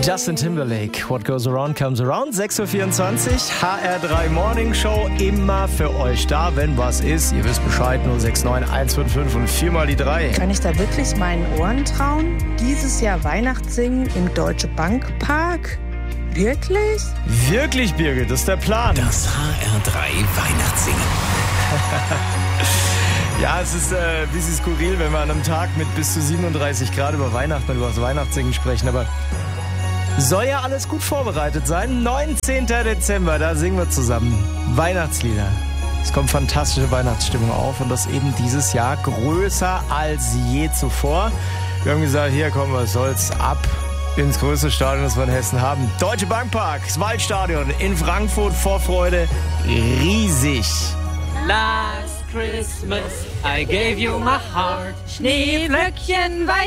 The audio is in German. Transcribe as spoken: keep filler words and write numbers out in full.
Justin Timberlake, What Goes Around Comes Around, sechs Uhr vierundzwanzig, H R drei Morning Show, immer für euch da, wenn was ist. Ihr wisst Bescheid, null sechs neun eins fünf fünf und viermal die drei. Kann ich da wirklich meinen Ohren trauen? Dieses Jahr Weihnachtssingen im Deutsche Bank Park? Wirklich? Wirklich, Birgit, das ist der Plan. Das H R drei Weihnachtssingen. Ja, es ist äh, ein bisschen skurril, wenn wir an einem Tag mit bis zu siebenunddreißig Grad über Weihnachten und über das Weihnachtssingen sprechen, aber soll ja alles gut vorbereitet sein. neunzehnten Dezember, da singen wir zusammen Weihnachtslieder. Es kommt fantastische Weihnachtsstimmung auf und das eben dieses Jahr größer als je zuvor. Wir haben gesagt, hier komm, was soll's, ab ins größte Stadion, das wir in Hessen haben. Deutsche Bank Park, das Waldstadion in Frankfurt, Vorfreude riesig. Last Christmas I gave you my heart. Schneeflöckchen,